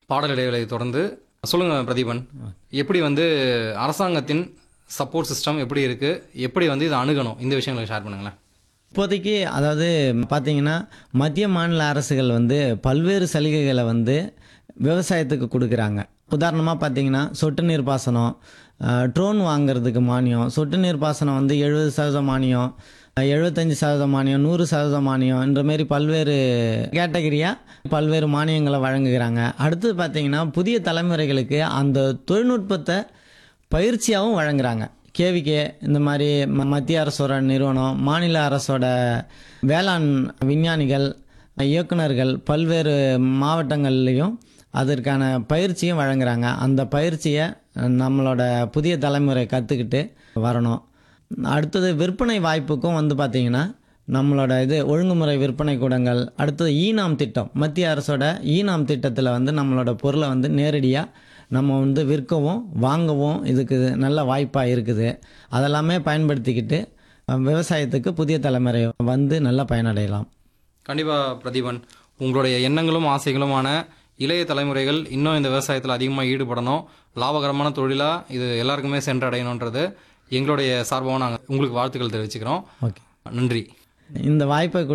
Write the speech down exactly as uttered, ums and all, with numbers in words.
பாடல் இடைவேளை தொடர்ந்து சொல்லுங்கள் பிரதீபன், எப்படி வந்து அரசாங்கத்தின் சப்போர்ட் சிஸ்டம் எப்படி இருக்குது, எப்படி வந்து இதை அணுகணும், இந்த விஷயங்களை ஷேர் பண்ணுங்களேன். இப்போதைக்கு அதாவது பார்த்தீங்கன்னா மத்திய மாநில அரசுகள் வந்து பல்வேறு சலுகைகளை வந்து விவசாயத்துக்கு கொடுக்குறாங்க. உதாரணமாக பார்த்தீங்கன்னா சொட்டு நீர் பாசனம், ட்ரோன் வாங்குறதுக்கு மானியம், சொட்டு நீர் பாசனம் வந்து எழுபது சதவீதம் மானியம், எழுபத்தஞ்சி சதவீதம் மானியம், நூறு சதவீதம் மானியம் என்ற மாரி பல்வேறு கேட்டகரியாக பல்வேறு மானியங்களை வழங்குகிறாங்க. அடுத்தது பார்த்தீங்கன்னா புதிய தலைமுறைகளுக்கு அந்த தொழில்நுட்பத்தை பயிற்சியாகவும் வழங்குறாங்க. கேவிகே இந்த மாதிரி ம- மத்திய அரசோட நிறுவனம், மாநில அரசோட வேளாண் விஞ்ஞானிகள், இயக்குனர்கள் பல்வேறு மாவட்டங்கள்லேயும் அதற்கான பயிற்சியும் வழங்குறாங்க. அந்த பயிற்சியை நம்மளோட புதிய தலைமுறை கற்றுக்கிட்டு வரணும். அடுத்தது விற்பனை வாய்ப்புக்கும் வந்து பார்த்திங்கன்னா நம்மளோட இது ஒழுங்குமுறை விற்பனை கூடங்கள், அடுத்தது ஈனாம் திட்டம், மத்திய அரசோட ஈனாம் திட்டத்தில் வந்து நம்மளோட பொருளை வந்து நேரடியாக நம்ம வந்து விற்கவும் வாங்கவும் இதுக்கு நல்ல வாய்ப்பாக இருக்குது. அதெல்லாமே பயன்படுத்திக்கிட்டு அஹ், விவசாயத்துக்கு புதிய தலைமுறை வந்து நல்லா பயனடையலாம். கண்டிப்பாக பிரதீபன், உங்களுடைய எண்ணங்களும் ஆசைகளுமான இளைய தலைமுறைகள் இன்னும் இந்த விவசாயத்தில் அதிகமாக ஈடுபடணும், லாபகரமான தொழிலாக இது எல்லாருக்குமே சென்றடையணுன்றது எங்களுடைய சார்பாக நாங்கள் உங்களுக்கு வாழ்த்துக்கள் தெரிவிச்சுக்கிறோம். ஓகே, நன்றி. இந்த வாய்ப்பை